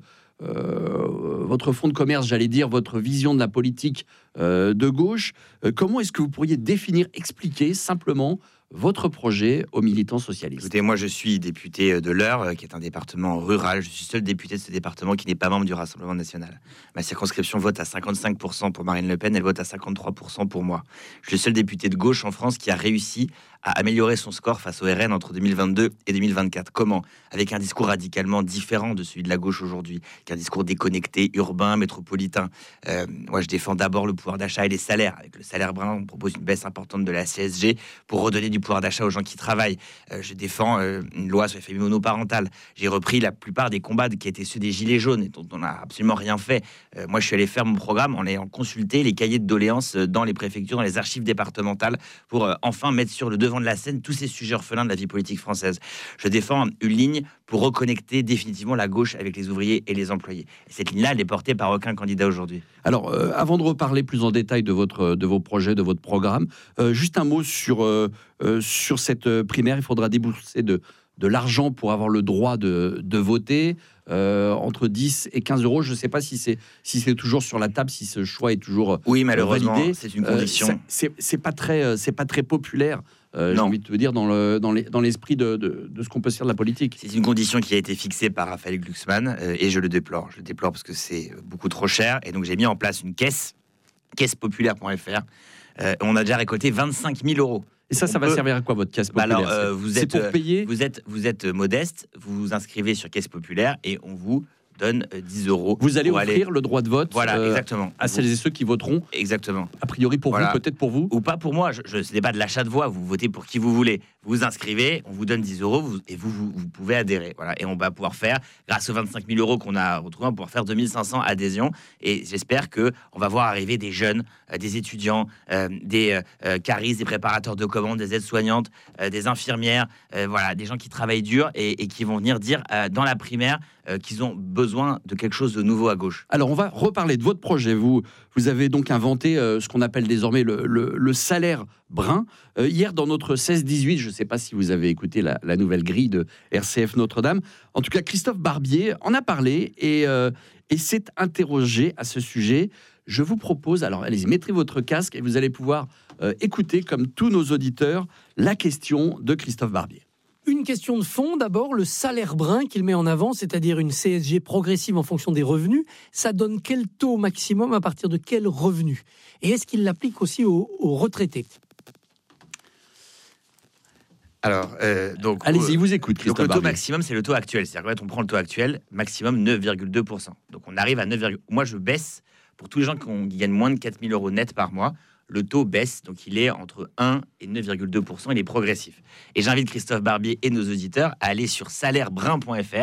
euh, votre fonds de commerce, j'allais dire, votre vision de la politique euh, de gauche. Euh, comment est-ce que vous pourriez définir, expliquer simplement votre projet aux militants socialistes? Écoutez, moi je suis député de l'Eure, qui est un département rural. Je suis seul député de ce département qui n'est pas membre du Rassemblement national. Ma circonscription vote à cinquante-cinq pour cent pour Marine Le Pen, elle vote à cinquante-trois pour cent pour moi. Je suis le seul député de gauche en France qui a réussi à améliorer son score face au R N entre deux mille vingt-deux et deux mille vingt-quatre. Comment? Avec un discours radicalement différent de celui de la gauche aujourd'hui, qu'un discours déconnecté, urbain, métropolitain. Euh, moi, je défends d'abord le pouvoir d'achat et les salaires. Avec le salaire brun, on propose une baisse importante de la C S G pour redonner du pouvoir d'achat aux gens qui travaillent. Euh, je défends euh, une loi sur les familles monoparentales. J'ai repris la plupart des combats qui étaient ceux des Gilets jaunes et dont on n'a absolument rien fait. Euh, moi, je suis allé faire mon programme en ayant consulté les cahiers de doléances dans les préfectures, dans les archives départementales pour euh, enfin mettre sur le devant de la scène tous ces sujets orphelins de la vie politique française. Je défends une ligne pour reconnecter définitivement la gauche avec les ouvriers et les employés. Et cette ligne-là, elle est portée par aucun candidat aujourd'hui. Alors, euh, avant de reparler plus en détail de, votre, de vos projets, de votre programme, euh, juste un mot sur, euh, euh, sur cette primaire. Il faudra débourser de, de l'argent pour avoir le droit de, de voter, euh, entre dix et quinze euros. Je ne sais pas si c'est, si c'est toujours sur la table, si ce choix est toujours oui, malheureusement, validé. C'est une condiction. Euh, c'est, c'est, pas très, c'est pas très populaire. Euh, j'ai envie de te dire dans, le, dans, les, dans l'esprit de, de, de ce qu'on peut se faire de la politique. C'est une condition qui a été fixée par Raphaël Glucksmann euh, et je le déplore. Je le déplore parce que c'est beaucoup trop cher et donc j'ai mis en place une caisse, caisse populaire point f r. Euh, on a déjà récolté vingt-cinq mille euros. Et ça, ça va peut... servir à quoi votre caisse populaire? Bah alors, euh, vous êtes, c'est pour payer. Vous êtes, vous êtes modeste, vous vous inscrivez sur caisse populaire et on vous donne dix euros. Vous allez offrir aller... le droit de vote voilà, euh, exactement. à celles et ceux qui voteront. Exactement. A priori pour voilà. vous, peut-être pour vous. Ou pas pour moi. Je, je, ce n'est pas de l'achat de voix. Vous votez pour qui vous voulez. Vous vous inscrivez, on vous donne dix euros vous, et vous, vous, vous pouvez adhérer. Voilà. Et on va pouvoir faire, grâce aux vingt-cinq mille euros qu'on a retrouvés, on va pouvoir faire deux mille cinq cents adhésions. Et j'espère qu'on va voir arriver des jeunes, euh, des étudiants, euh, des euh, caristes, des préparateurs de commandes, des aides-soignantes, euh, des infirmières, euh, voilà, des gens qui travaillent dur et, et qui vont venir dire euh, dans la primaire euh, qu'ils ont besoin de quelque chose de nouveau à gauche. Alors, on va reparler de votre projet. Vous, vous avez donc inventé euh, ce qu'on appelle désormais le, le, le salaire brun. Euh, hier, dans notre seize dix-huit, je ne sais pas si vous avez écouté la, la nouvelle grille de R C F Notre-Dame. En tout cas, Christophe Barbier en a parlé et, euh, et s'est interrogé à ce sujet. Je vous propose, alors allez-y, mettez votre casque et vous allez pouvoir euh, écouter, comme tous nos auditeurs, la question de Christophe Barbier. Une question de fond, d'abord, le salaire brun qu'il met en avant, c'est-à-dire une C S G progressive en fonction des revenus, ça donne quel taux maximum à partir de quel revenu? Et est-ce qu'il l'applique aussi aux, aux retraités? Alors, euh, donc... Allez-y, vous écoute, Christophe Donc, le taux Barbier. maximum, c'est le taux actuel. C'est-à-dire qu'on prend le taux actuel, maximum neuf virgule deux pour cent. Donc, on arrive à neuf virgule deux pour cent. Moi, je baisse, pour tous les gens qui, ont, qui gagnent moins de quatre mille euros net par mois, le taux baisse, donc il est entre un et neuf virgule deux pour cent, il est progressif. Et j'invite Christophe Barbier et nos auditeurs à aller sur salaire brun point f r,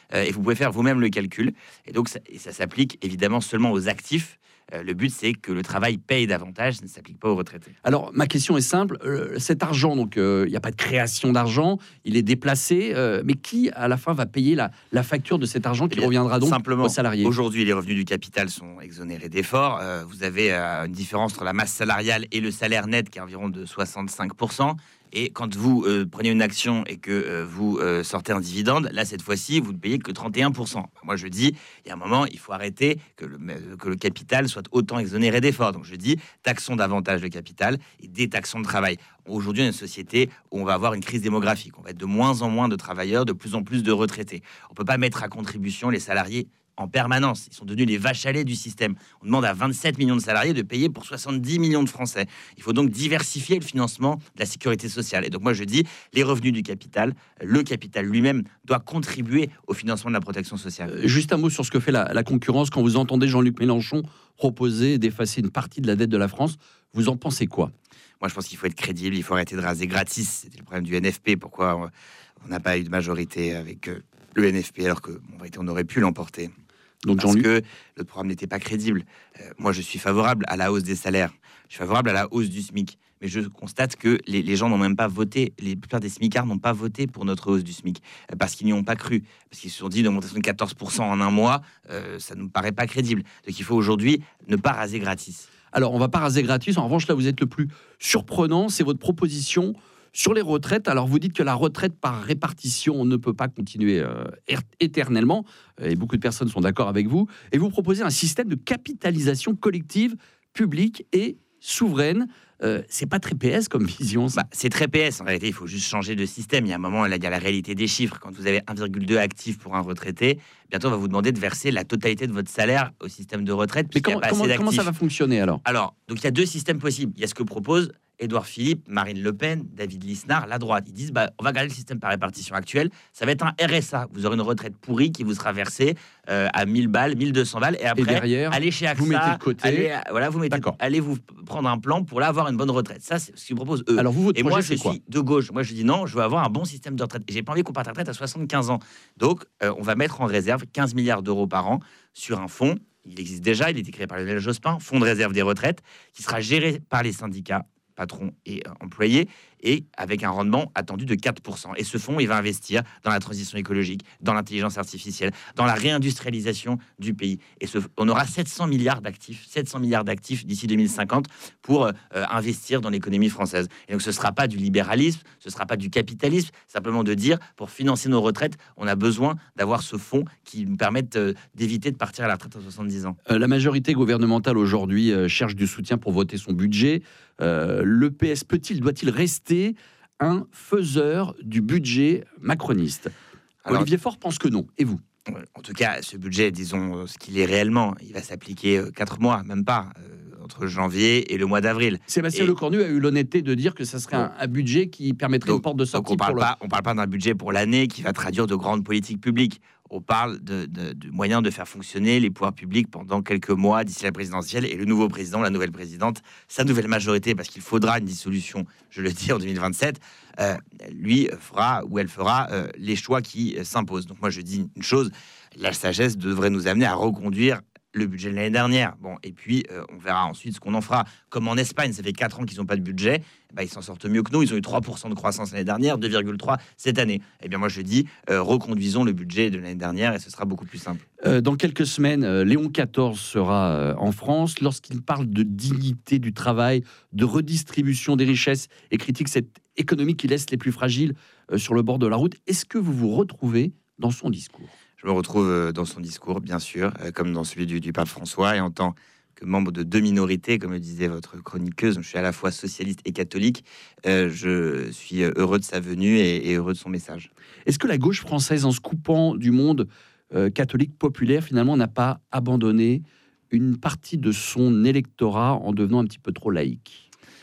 euh, et vous pouvez faire vous-même le calcul. Et donc, ça, et ça s'applique évidemment seulement aux actifs. Euh, le but, c'est que le travail paye davantage, ça ne s'applique pas aux retraités. Alors, ma question est simple. Euh, cet argent, donc, il euh, n'y a pas de création d'argent, il est déplacé, euh, mais qui, à la fin, va payer la, la facture de cet argent qui reviendra donc simplement, aux salariés? Aujourd'hui, les revenus du capital sont exonérés d'efforts. Euh, vous avez euh, une différence entre la masse salariale et le salaire net qui est environ de soixante-cinq pour cent. Et quand vous euh, prenez une action et que euh, vous euh, sortez un dividende, là, cette fois-ci, vous ne payez que trente et un pour cent. Moi, je dis, il y a un moment, il faut arrêter que le, que le capital soit autant exonéré d'efforts. Donc, je dis, taxons davantage le capital et détaxons le travail. Aujourd'hui, on est une société où on va avoir une crise démographique. On va être de moins en moins de travailleurs, de plus en plus de retraités. On ne peut pas mettre à contribution les salariés en permanence. Ils sont devenus les vaches à lait du système. On demande à vingt-sept millions de salariés de payer pour soixante-dix millions de Français. Il faut donc diversifier le financement de la sécurité sociale. Et donc moi je dis, les revenus du capital, le capital lui-même doit contribuer au financement de la protection sociale. Euh, juste un mot sur ce que fait la, la concurrence. Quand vous entendez Jean-Luc Mélenchon proposer d'effacer une partie de la dette de la France, vous en pensez quoi? Moi je pense qu'il faut être crédible, il faut arrêter de raser gratis. C'était le problème du N F P. Pourquoi on n'a pas eu de majorité avec euh, le N F P alors qu'on aurait pu l'emporter? Donc parce que le programme n'était pas crédible. Euh, moi, je suis favorable à la hausse des salaires. Je suis favorable à la hausse du SMIC. Mais je constate que les, les gens n'ont même pas voté. Les plupart des smicards n'ont pas voté pour notre hausse du SMIC euh, parce qu'ils n'y ont pas cru. Parce qu'ils se sont dit une augmentation de quatorze pour cent en un mois, euh, ça ne nous paraît pas crédible. Donc il faut aujourd'hui ne pas raser gratis. Alors, on ne va pas raser gratis. En revanche, là, vous êtes le plus surprenant. C'est votre proposition sur les retraites. Alors, vous dites que la retraite par répartition ne peut pas continuer euh, éternellement. Et beaucoup de personnes sont d'accord avec vous. Et vous proposez un système de capitalisation collective, publique et souveraine. Euh, c'est pas très P S comme vision, ça. Bah, c'est très P S. En réalité, il faut juste changer de système. Il y a un moment, là, il y a la réalité des chiffres. Quand vous avez un virgule deux actifs pour un retraité, bientôt, on va vous demander de verser la totalité de votre salaire au système de retraite. Mais comment, comment, comment ça va fonctionner, alors? Alors, donc, il y a deux systèmes possibles. Il y a ce que propose Édouard Philippe, Marine Le Pen, David Lisnard, la droite. Ils disent, bah, on va garder le système par répartition actuel. Ça va être un R S A. Vous aurez une retraite pourrie qui vous sera versée euh, à mille balles, mille deux cents balles. Et après, et derrière, allez chez AXA. Vous mettez de côté. Allez, voilà, vous mettez, allez vous prendre un plan pour là avoir une bonne retraite. Ça, c'est ce qu'ils proposent eux. Alors vous, votre et projet, moi, je c'est quoi? suis de gauche. Moi, je dis non, je veux avoir un bon système de retraite. Et j'ai pas envie qu'on parte à la retraite à soixante-quinze ans. Donc, euh, on va mettre en réserve quinze milliards d'euros par an sur un fonds. Il existe déjà, il a été créé par Lionel Jospin, fonds de réserve des retraites, qui sera géré par les syndicats, patrons et euh, employés, et avec un rendement attendu de quatre pour cent. Et ce fonds, il va investir dans la transition écologique, dans l'intelligence artificielle, dans la réindustrialisation du pays. Et ce, on aura sept cents milliards d'actifs, sept cents milliards d'actifs d'ici deux mille cinquante pour euh, investir dans l'économie française. Et donc, ce ne sera pas du libéralisme, ce ne sera pas du capitalisme, simplement de dire, pour financer nos retraites, on a besoin d'avoir ce fonds qui nous permette euh, d'éviter de partir à la retraite à soixante-dix ans. Euh, la majorité gouvernementale aujourd'hui euh, cherche du soutien pour voter son budget. Euh, le P S peut-il, doit-il rester un faiseur du budget macroniste? Alors, Olivier Faure pense que non. Et vous? En tout cas, ce budget, disons ce qu'il est réellement, il va s'appliquer quatre mois, même pas, euh, entre janvier et le mois d'avril. Sébastien et... Lecornu a eu l'honnêteté de dire que ça serait un, un budget qui permettrait donc, une porte de sortie. Donc on parle pour pas, le... on parle pas d'un budget pour l'année qui va traduire de grandes politiques publiques. On parle de, de, de moyens de faire fonctionner les pouvoirs publics pendant quelques mois d'ici la présidentielle et le nouveau président, la nouvelle présidente, sa nouvelle majorité, parce qu'il faudra une dissolution, je le dis, en deux mille vingt-sept, euh, lui fera ou elle fera euh, les choix qui euh, s'imposent. Donc moi je dis une chose, la sagesse devrait nous amener à reconduire le budget de l'année dernière. Bon, et puis euh, on verra ensuite ce qu'on en fera. Comme en Espagne, ça fait quatre ans qu'ils n'ont pas de budget, bah, ils s'en sortent mieux que nous. Ils ont eu trois pour cent de croissance l'année dernière, deux virgule trois cette année. Eh bien moi je dis, euh, reconduisons le budget de l'année dernière et ce sera beaucoup plus simple. Euh, dans quelques semaines, euh, Léon quatorze sera euh, en France. Lorsqu'il parle de dignité du travail, de redistribution des richesses et critique cette économie qui laisse les plus fragiles euh, sur le bord de la route, est-ce que vous vous retrouvez dans son discours? Je me retrouve dans son discours, bien sûr, comme dans celui du, du pape François, et en tant que membre de deux minorités, comme le disait votre chroniqueuse, je suis à la fois socialiste et catholique, euh, je suis heureux de sa venue et, et heureux de son message. Est-ce que la gauche française, en se coupant du monde euh, catholique populaire, finalement, n'a pas abandonné une partie de son électorat en devenant un petit peu trop laïque?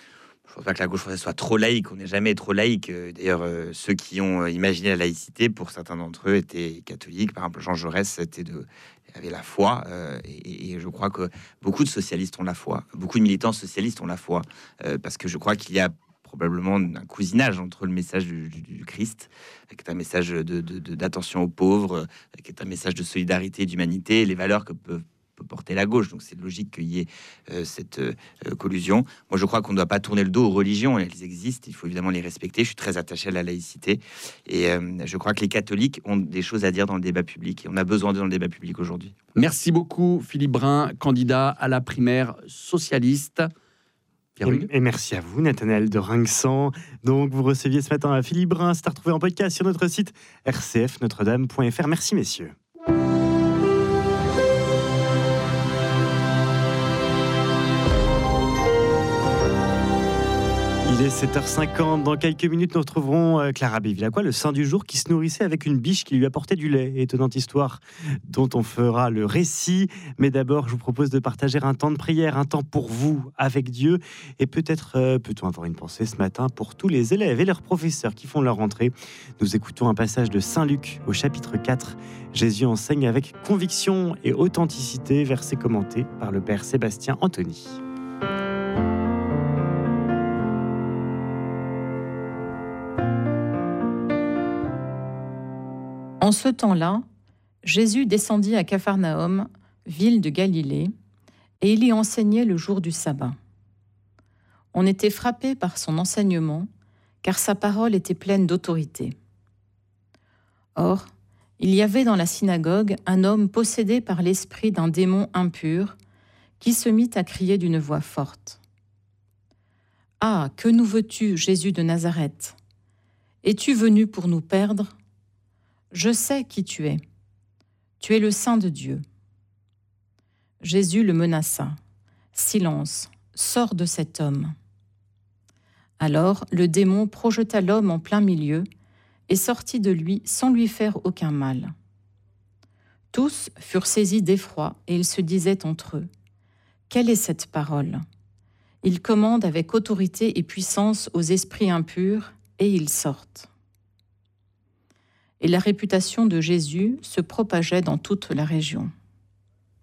Je ne pense pas que la gauche française soit trop laïque, on n'est jamais trop laïque. D'ailleurs, euh, ceux qui ont imaginé la laïcité, pour certains d'entre eux, étaient catholiques. Par exemple, Jean Jaurès était de, avait la foi, euh, et, et je crois que beaucoup de socialistes ont la foi. Beaucoup de militants socialistes ont la foi, euh, parce que je crois qu'il y a probablement un cousinage entre le message du, du, du Christ, qui est un message de, de, de, d'attention aux pauvres, qui est un message de solidarité et d'humanité, et les valeurs que peuvent peut porter la gauche. Donc c'est logique qu'il y ait euh, cette euh, collusion. Moi, je crois qu'on ne doit pas tourner le dos aux religions. Elles existent, il faut évidemment les respecter. Je suis très attaché à la laïcité. Et euh, je crois que les catholiques ont des choses à dire dans le débat public. Et on a besoin d'eux dans le débat public aujourd'hui. Merci beaucoup, Philippe Brun, candidat à la primaire socialiste. Et, et merci à vous, Nathanaël de Rinxan. Donc, vous receviez ce matin à Philippe Brun. C'est à retrouver en podcast sur notre site r c f notre dame point f r. Merci, messieurs. Il est sept heures cinquante. Dans quelques minutes, nous retrouverons euh, Clara Bévilacqua, le saint du jour, qui se nourrissait avec une biche qui lui apportait du lait. Étonnante histoire dont on fera le récit. Mais d'abord, je vous propose de partager un temps de prière, un temps pour vous, avec Dieu. Et peut-être euh, peut-on avoir une pensée ce matin pour tous les élèves et leurs professeurs qui font leur rentrée. Nous écoutons un passage de Saint Luc au chapitre quatre. Jésus enseigne avec conviction et authenticité, verset commenté par le père Sébastien Anthony. En ce temps-là, Jésus descendit à Capharnaüm, ville de Galilée, et il y enseignait le jour du sabbat. On était frappé par son enseignement, car sa parole était pleine d'autorité. Or, il y avait dans la synagogue un homme possédé par l'esprit d'un démon impur, qui se mit à crier d'une voix forte. « Ah, que nous veux-tu, Jésus de Nazareth? Es-tu venu pour nous perdre ? Je sais qui tu es. Tu es le Saint de Dieu. » Jésus le menaça. « Silence, sors de cet homme. » Alors le démon projeta l'homme en plein milieu et sortit de lui sans lui faire aucun mal. Tous furent saisis d'effroi et ils se disaient entre eux : « Quelle est cette parole ? Il commande avec autorité et puissance aux esprits impurs et ils sortent. » Et la réputation de Jésus se propageait dans toute la région.